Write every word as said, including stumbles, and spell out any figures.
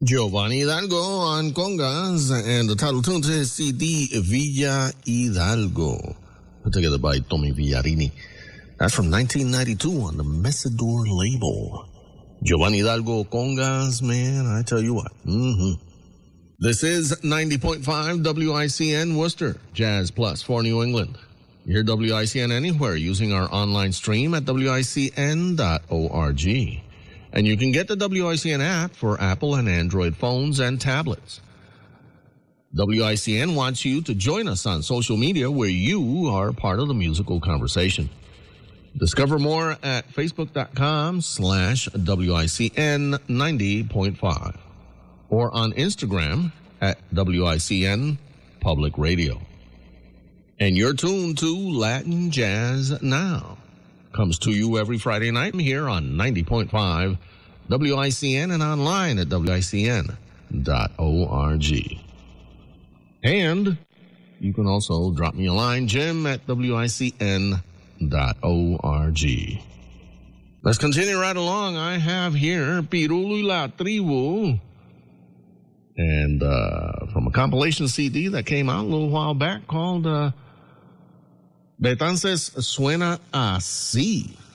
Giovanni Hidalgo on congas, and the title tune to his C D, Villa Hidalgo, put together by Tommy Villarini. That's from nineteen ninety-two on the Messidor label. Giovanni Hidalgo congas, man, I tell you what. Mm-hmm. This is ninety point five W I C N Worcester, Jazz Plus for New England. You hear W I C N anywhere using our online stream at W I C N dot org. And you can get the W I C N app for Apple and Android phones and tablets. W I C N wants you to join us on social media where you are part of the musical conversation. Discover more at facebook.com slash WICN 90.5 or on Instagram at W I C N Public Radio. And you're tuned to Latin Jazz Now. Comes to you every Friday night here on ninety point five W I C N and online at W I C N dot org. And you can also drop me a line, Jim at W I C N dot org. Let's continue right along. I have here Pirulo y la Tribu. And uh, from a compilation C D that came out a little while back called uh, Betances Suena Así.